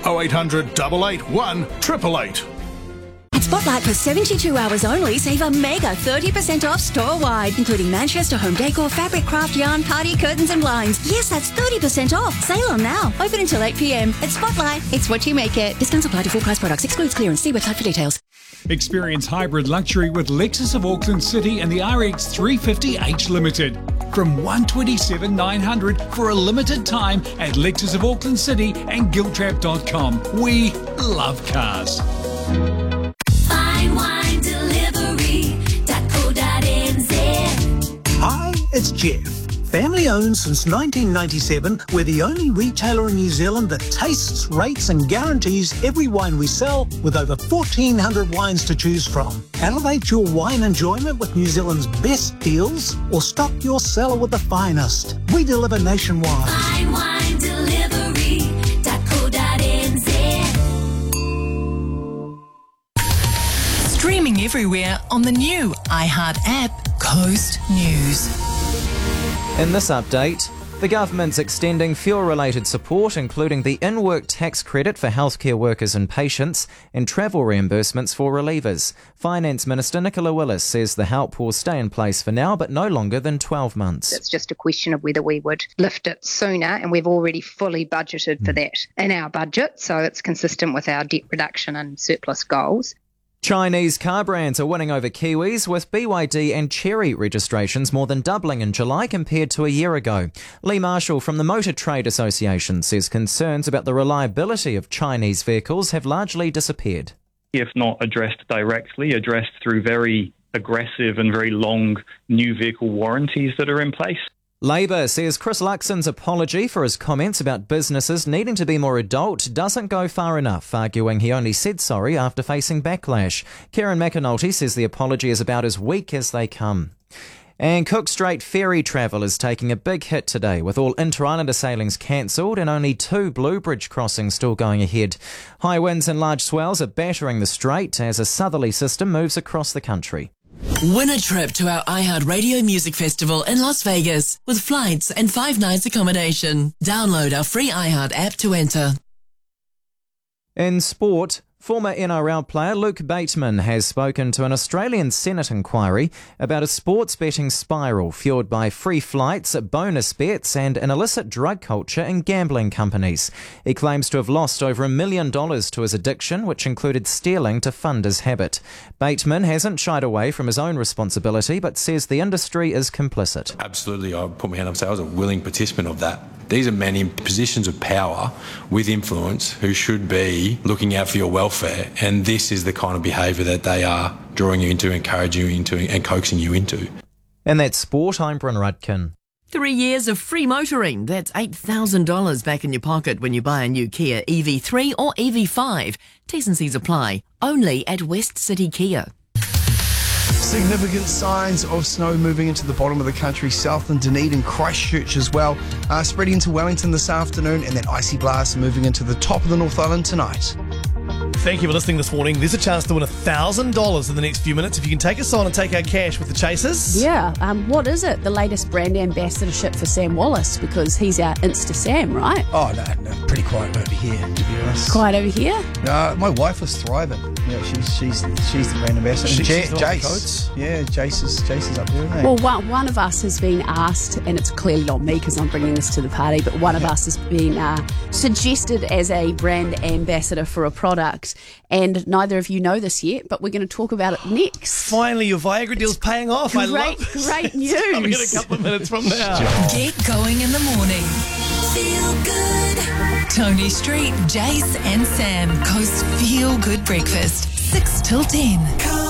0800 881 888. At Spotlight, for 72 hours only, save a mega 30% off store-wide, including Manchester home decor, fabric, craft, yarn, party, curtains and blinds. Yes, that's 30% off. Sale on now. Open until 8 p.m. At Spotlight, it's what you make it. Discounts apply to full price products. Excludes clearance. See website for details. Experience hybrid luxury with Lexus of Auckland City and the RX 350H Limited. From $127,900 for a limited time at Lexus of Auckland City and Giltrap.com. We love cars. Hi, it's Jeff. Family owned since 1997, we're the only retailer in New Zealand that tastes, rates and guarantees every wine we sell with over 1,400 wines to choose from. Elevate your wine enjoyment with New Zealand's best deals or stock your cellar with the finest. We deliver nationwide. Streaming everywhere on the new iHeart app, Coast News. In this update, the government's extending fuel-related support, including the in-work tax credit for healthcare workers and patients, and travel reimbursements for relievers. Finance Minister Nicola Willis says the help will stay in place for now, but no longer than 12 months. It's just a question of whether we would lift it sooner, and we've already fully budgeted for that in our budget, so it's consistent with our debt reduction and surplus goals. Chinese car brands are winning over Kiwis, with BYD and Chery registrations more than doubling in July compared to a year ago. Lee Marshall from the Motor Trade Association says concerns about the reliability of Chinese vehicles have largely disappeared. If not addressed directly, addressed through very aggressive and very long new vehicle warranties that are in place. Labour says Chris Luxon's apology for his comments about businesses needing to be more adult doesn't go far enough, arguing he only said sorry after facing backlash. Karen McAnulty says the apology is about as weak as they come. And Cook Strait ferry travel is taking a big hit today, with all inter-islander sailings cancelled and only 2 Blue Bridge crossings still going ahead. High winds and large swells are battering the strait as a southerly system moves across the country. Win a trip to our iHeart Radio Music Festival in Las Vegas with flights and 5 nights accommodation. Download our free iHeart app to enter. In sport, former NRL player Luke Bateman has spoken to an Australian Senate inquiry about a sports betting spiral fueled by free flights, bonus bets and an illicit drug culture in gambling companies. He claims to have lost over $1 million to his addiction, which included stealing to fund his habit. Bateman hasn't shied away from his own responsibility, but says the industry is complicit. Absolutely, I put my hand up and say I was a willing participant of that. These are men in positions of power with influence who should be looking out for your welfare, and this is the kind of behaviour that they are drawing you into, encouraging you into and coaxing you into. And that's sport. I'm Bryn Rudkin. 3 years of free motoring. That's $8,000 back in your pocket when you buy a new Kia EV3 or EV5. T's and C's apply. Only at West City Kia. Significant signs of snow moving into the bottom of the country, south in Dunedin, Christchurch as well, spreading into Wellington this afternoon, and then icy blast moving into the top of the North Island tonight. Thank you for listening this morning. There's a chance to win $1,000 in the next few minutes if you can take us on and take our cash with the Chasers. Yeah, what is it? The latest brand ambassadorship for Sam Wallace, because he's our Insta Sam, right? Oh, no, pretty quiet over here, to be honest. Quiet over here? My wife is thriving. Yeah, she's the brand ambassador. She's Jace. Yeah, Jace is up there, isn't he? Well, one of us has been asked, and it's clearly not me because I'm bringing this to the party, but one of us has been suggested as a brand ambassador for a product, and neither of you know this yet, but we're going to talk about it next. Finally, your Viagra deal's paying off. Great, I love this. Great news. Coming in a couple of minutes from now. Get going in the morning. Feel good. Tony Street, Jace and Sam. Coast Feel Good Breakfast. 6 till 10.